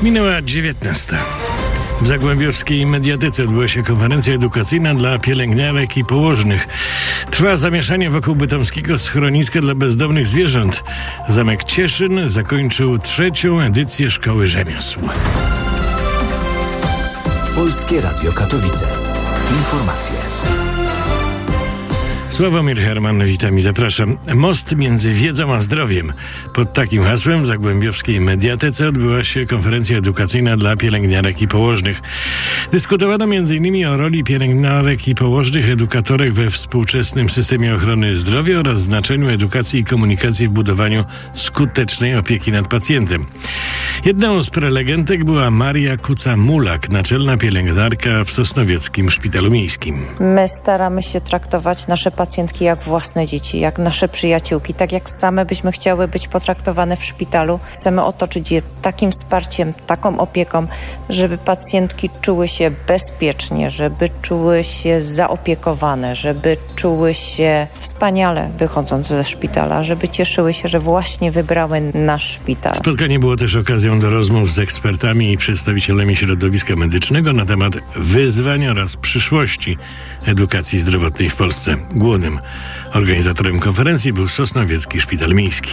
Minęła 19. W zagłębiowskiej Mediatece odbyła się konferencja edukacyjna dla pielęgniarek i położnych. Trwa zamieszanie wokół bytomskiego schroniska dla bezdomnych zwierząt. Zamek Cieszyn zakończył 3. edycję Szkoły Rzemiosł. Polskie Radio Katowice. Informacje. Sławomir Herman, witam i zapraszam. Most między wiedzą a zdrowiem. Pod takim hasłem w zagłębiowskiej Mediatece odbyła się konferencja edukacyjna dla pielęgniarek i położnych. Dyskutowano m.in. o roli pielęgniarek i położnych edukatorek we współczesnym systemie ochrony zdrowia oraz znaczeniu edukacji i komunikacji w budowaniu skutecznej opieki nad pacjentem. Jedną z prelegentek była Maria Kuca-Mulak, naczelna pielęgniarka w Sosnowieckim Szpitalu Miejskim. My staramy się traktować nasze pacjentki jak własne dzieci, jak nasze przyjaciółki, tak jak same byśmy chciały być potraktowane w szpitalu. Chcemy otoczyć je takim wsparciem, taką opieką, żeby pacjentki czuły się bezpiecznie, żeby czuły się zaopiekowane, żeby czuły się wspaniale wychodząc ze szpitala, żeby cieszyły się, że właśnie wybrały nasz szpital. Spotkanie było też okazją do rozmów z ekspertami i przedstawicielami środowiska medycznego na temat wyzwań oraz przyszłości edukacji zdrowotnej w Polsce. Głównym organizatorem konferencji był Sosnowiecki Szpital Miejski.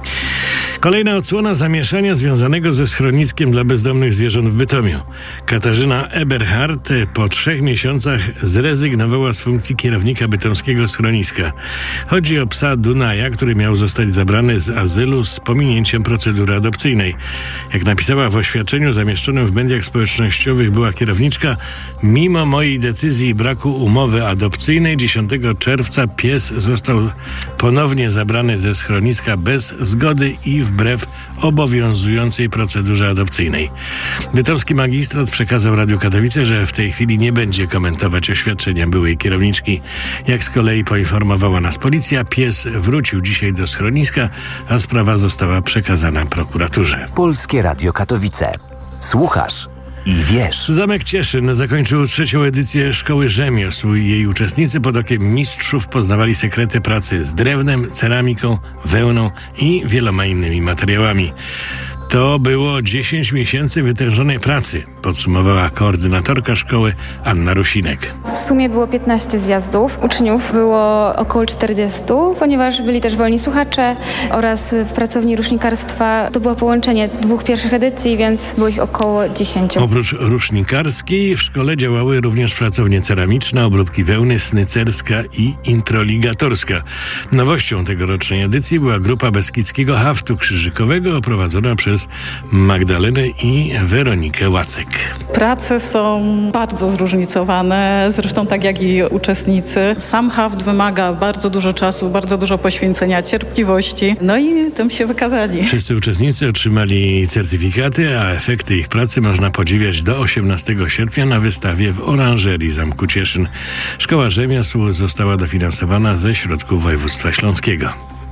Kolejna odsłona zamieszania związanego ze schroniskiem dla bezdomnych zwierząt w Bytomiu. Katarzyna Eberhardt po 3 miesiącach zrezygnowała z funkcji kierownika bytomskiego schroniska. Chodzi o psa Dunaja, który miał zostać zabrany z azylu z pominięciem procedury adopcyjnej. Jak napisała w oświadczeniu zamieszczonym w mediach społecznościowych była kierowniczka, mimo mojej decyzji i braku umowy adopcyjnej 10 czerwca pies został ponownie zabrany ze schroniska bez zgody i wbrew obowiązującej procedurze adopcyjnej. Bytomski magistrat przekazał Radiu Katowice, że w tej chwili nie będzie komentować oświadczenia byłej kierowniczki. Jak z kolei poinformowała nas policja, pies wrócił dzisiaj do schroniska, a sprawa została przekazana prokuraturze. Polskie Radio Katowice. Słuchasz i wiesz. Zamek Cieszyn zakończył 3. edycję Szkoły Rzemiosł. Jej uczestnicy pod okiem mistrzów poznawali sekrety pracy z drewnem, ceramiką, wełną i wieloma innymi materiałami. To było 10 miesięcy wytężonej pracy, podsumowała koordynatorka szkoły Anna Rusinek. W sumie było 15 zjazdów. Uczniów było około 40, ponieważ byli też wolni słuchacze oraz w pracowni rusznikarstwa to było połączenie 2 pierwszych edycji, więc było ich około 10. Oprócz rusznikarskiej w szkole działały również pracownie ceramiczna, obróbki wełny, snycerska i introligatorska. Nowością tegorocznej edycji była grupa Beskidzkiego Haftu Krzyżykowego prowadzona przez Magdalenę i Weronikę Łacek. Prace są bardzo zróżnicowane, zresztą tak jak i uczestnicy. Sam haft wymaga bardzo dużo czasu, bardzo dużo poświęcenia, cierpliwości, no i tym się wykazali. Wszyscy uczestnicy otrzymali certyfikaty, a efekty ich pracy można podziwiać do 18 sierpnia na wystawie w oranżerii Zamku Cieszyn. Szkoła Rzemiosł została dofinansowana ze środków województwa śląskiego.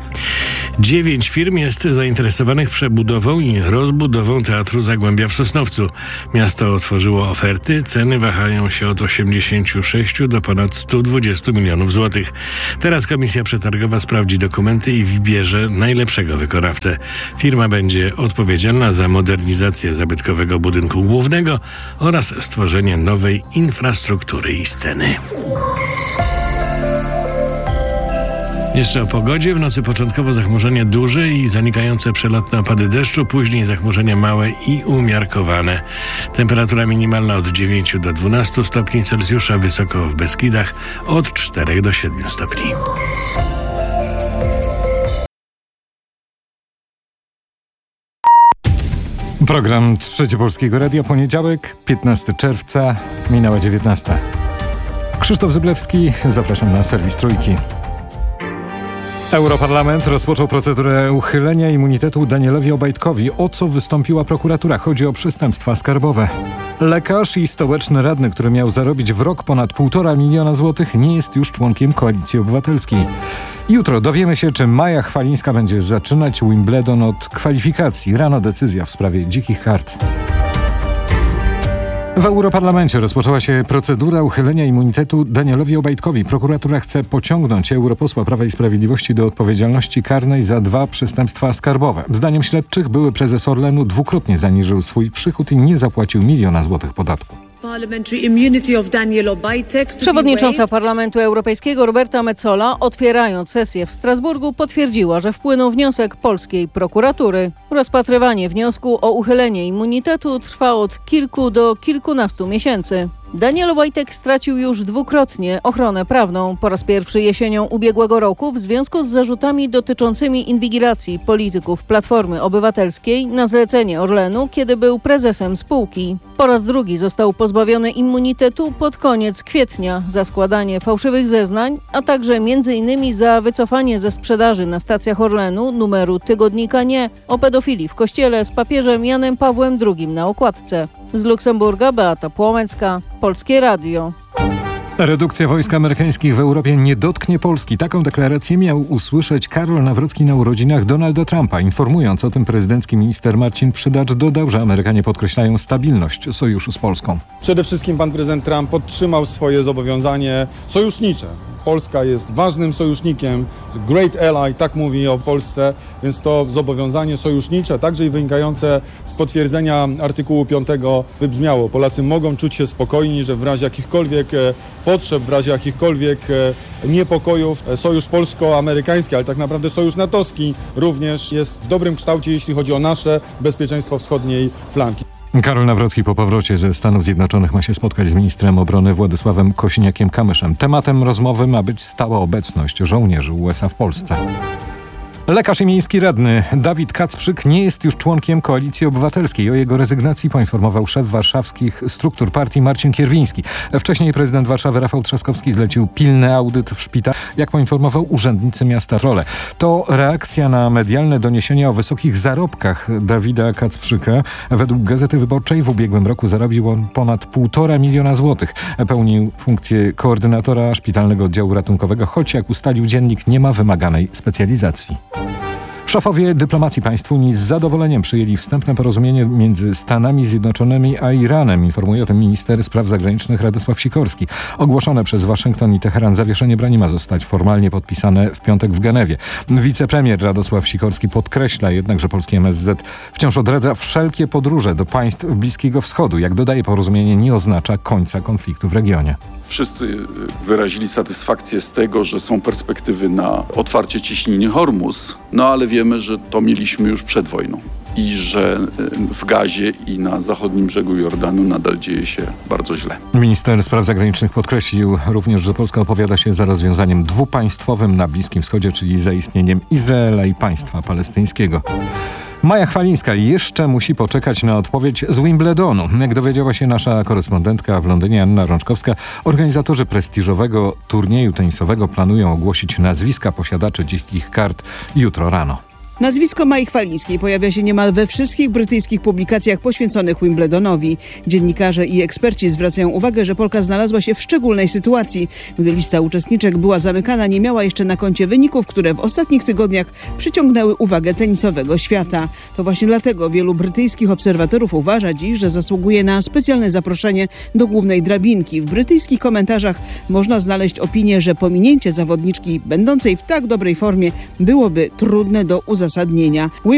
9 firm jest zainteresowanych przebudową i rozbudową Teatru Zagłębia w Sosnowcu. Miasto otworzyło oferty, ceny wahają się od 86 do ponad 120 milionów złotych. Teraz Komisja Przetargowa sprawdzi dokumenty i wybierze najlepszego wykonawcę. Firma będzie odpowiedzialna za modernizację zabytkowego budynku głównego oraz stworzenie nowej infrastruktury i sceny. Jeszcze o pogodzie. W nocy początkowo zachmurzenie duże i zanikające przelotne opady deszczu, później zachmurzenie małe i umiarkowane. Temperatura minimalna od 9 do 12 stopni Celsjusza, wysoko w Beskidach od 4 do 7 stopni. Program Trzecie Polskiego Radia, poniedziałek, 15 czerwca, minęła 19. Krzysztof Zyblewski, zapraszam na serwis Trójki. Europarlament rozpoczął procedurę uchylenia immunitetu Danielowi Obajtkowi. O co wystąpiła prokuratura? Chodzi o przestępstwa skarbowe. Lekarz i stołeczny radny, który miał zarobić w rok ponad 1,5 miliona złotych, nie jest już członkiem Koalicji Obywatelskiej. Jutro dowiemy się, czy Maja Chwalińska będzie zaczynać Wimbledon od kwalifikacji. Rano decyzja w sprawie dzikich kart. W Europarlamencie rozpoczęła się procedura uchylenia immunitetu Danielowi Obajtkowi. Prokuratura chce pociągnąć europosła Prawa i Sprawiedliwości do odpowiedzialności karnej za 2 przestępstwa skarbowe. Zdaniem śledczych były prezes Orlenu dwukrotnie zaniżył swój przychód i nie zapłacił 1 000 000 złotych podatku. Przewodnicząca Parlamentu Europejskiego Roberta Metsola, otwierając sesję w Strasburgu, potwierdziła, że wpłynął wniosek polskiej prokuratury. Rozpatrywanie wniosku o uchylenie immunitetu trwa od kilku do kilkunastu miesięcy. Daniel Obajtek stracił już dwukrotnie ochronę prawną. Po raz pierwszy jesienią ubiegłego roku w związku z zarzutami dotyczącymi inwigilacji polityków Platformy Obywatelskiej na zlecenie Orlenu, kiedy był prezesem spółki. Po raz drugi został pozbawiony immunitetu pod koniec kwietnia za składanie fałszywych zeznań, a także m.in. za wycofanie ze sprzedaży na stacjach Orlenu numeru tygodnika Nie o pedofilii w kościele z papieżem Janem Pawłem II na okładce. Z Luksemburga Beata Płomecka, Polskie Radio. Redukcja wojsk amerykańskich w Europie nie dotknie Polski. Taką deklarację miał usłyszeć Karol Nawrocki na urodzinach Donalda Trumpa. Informując o tym, prezydencki minister Marcin Przydacz dodał, że Amerykanie podkreślają stabilność sojuszu z Polską. Przede wszystkim pan prezydent Trump podtrzymał swoje zobowiązanie sojusznicze. Polska jest ważnym sojusznikiem, great ally, tak mówi o Polsce, więc to zobowiązanie sojusznicze, także i wynikające z potwierdzenia artykułu 5 wybrzmiało. Polacy mogą czuć się spokojni, że w razie jakichkolwiek potrzeb, w razie jakichkolwiek niepokojów sojusz polsko-amerykański, ale tak naprawdę sojusz natowski również jest w dobrym kształcie, jeśli chodzi o nasze bezpieczeństwo wschodniej flanki. Karol Nawrocki po powrocie ze Stanów Zjednoczonych ma się spotkać z ministrem obrony Władysławem Kosiniakiem-Kamyszem. Tematem rozmowy ma być stała obecność żołnierzy USA w Polsce. Lekarz i miejski radny Dawid Kacprzyk nie jest już członkiem Koalicji Obywatelskiej. O jego rezygnacji poinformował szef warszawskich struktur partii Marcin Kierwiński. Wcześniej prezydent Warszawy Rafał Trzaskowski zlecił pilny audyt w szpitalu, jak poinformował urzędnicy miasta Role. To reakcja na medialne doniesienia o wysokich zarobkach Dawida Kacprzyka. Według Gazety Wyborczej w ubiegłym roku zarobił on ponad 1,5 miliona złotych. Pełnił funkcję koordynatora szpitalnego oddziału ratunkowego, choć jak ustalił dziennik, nie ma wymaganej specjalizacji. Szefowie dyplomacji państw Unii z zadowoleniem przyjęli wstępne porozumienie między Stanami Zjednoczonymi a Iranem. Informuje o tym minister spraw zagranicznych Radosław Sikorski. Ogłoszone przez Waszyngton i Teheran zawieszenie broni ma zostać formalnie podpisane w piątek w Genewie. Wicepremier Radosław Sikorski podkreśla jednak, że polski MSZ wciąż odradza wszelkie podróże do państw Bliskiego Wschodu. Jak dodaje, porozumienie nie oznacza końca konfliktu w regionie. Wszyscy wyrazili satysfakcję z tego, że są perspektywy na otwarcie ciśniny Hormuz, no ale wiemy, że to mieliśmy już przed wojną i że w Gazie i na zachodnim brzegu Jordanu nadal dzieje się bardzo źle. Minister spraw zagranicznych podkreślił również, że Polska opowiada się za rozwiązaniem dwupaństwowym na Bliskim Wschodzie, czyli za istnieniem Izraela i państwa palestyńskiego. Maja Chwalińska jeszcze musi poczekać na odpowiedź z Wimbledonu. Jak dowiedziała się nasza korespondentka w Londynie Anna Rączkowska, organizatorzy prestiżowego turnieju tenisowego planują ogłosić nazwiska posiadaczy dzikich kart jutro rano. Nazwisko Mai Chwalińskiej pojawia się niemal we wszystkich brytyjskich publikacjach poświęconych Wimbledonowi. Dziennikarze i eksperci zwracają uwagę, że Polka znalazła się w szczególnej sytuacji. Gdy lista uczestniczek była zamykana, nie miała jeszcze na koncie wyników, które w ostatnich tygodniach przyciągnęły uwagę tenisowego świata. To właśnie dlatego wielu brytyjskich obserwatorów uważa dziś, że zasługuje na specjalne zaproszenie do głównej drabinki. W brytyjskich komentarzach można znaleźć opinię, że pominięcie zawodniczki będącej w tak dobrej formie byłoby trudne do uzasadnienia.